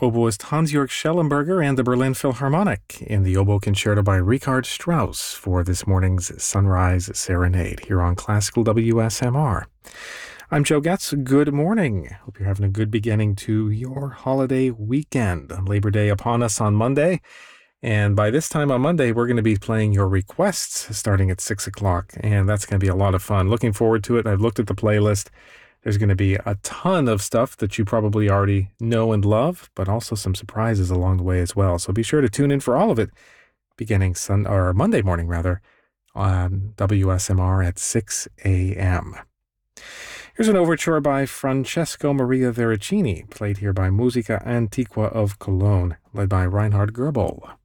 oboist Hans-Jörg Schellenberger and the Berlin Philharmonic in the Oboe Concerto by Richard Strauss for this morning's Sunrise Serenade here on Classical WSMR. I'm Joe Getz. Good morning. Hope you're having a good beginning to your holiday weekend. Labor Day upon us on Monday. And by this time on Monday, we're going to be playing your requests starting at 6 o'clock. And that's going to be a lot of fun. Looking forward to it. I've looked at the playlist. There's going to be a ton of stuff that you probably already know and love, but also some surprises along the way as well. So be sure to tune in for all of it beginning Monday morning on WSMR at 6 a.m. Here's an overture by Francesco Maria Veracini, played here by Musica Antiqua of Cologne, led by Reinhard Goebel.